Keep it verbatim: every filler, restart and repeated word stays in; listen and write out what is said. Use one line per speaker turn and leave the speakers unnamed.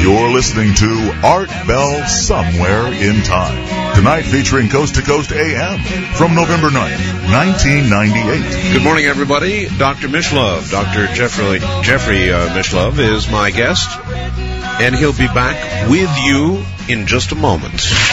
You're listening to Art Bell Somewhere in Time. Tonight featuring Coast to Coast A M from November ninth, nineteen ninety-eight.
Good morning, everybody. Doctor Mishlove, Doctor Jeffrey, Jeffrey uh, Mishlove is my guest, and he'll be back with you in just a moment.